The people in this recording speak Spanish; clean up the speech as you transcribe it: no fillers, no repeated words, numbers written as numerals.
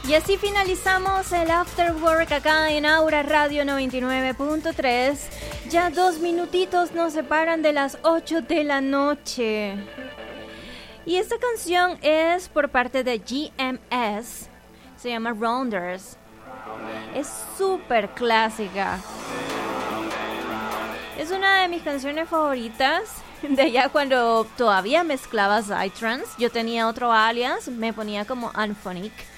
Y así finalizamos el After Work acá en Aura Radio 99.3. Ya 2 minutitos nos separan de las 8 de la noche. Y esta canción es por parte de GMS. Se llama Rounders. Es súper clásica. Es una de mis canciones favoritas. De allá cuando todavía mezclaba Psytrance. Yo tenía otro alias. Me ponía como Anphonic.